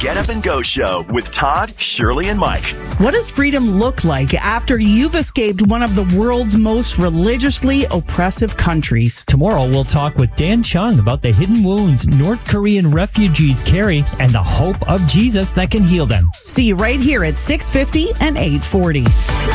Get Up and Go Show with Todd, Shirley, and Mike. What does freedom look like after you've escaped one of the world's most religiously oppressive countries? Tomorrow, we'll talk with Dan Chung about the hidden wounds North Korean refugees carry and the hope of Jesus that can heal them. See you right here at 6:50 and 8:40.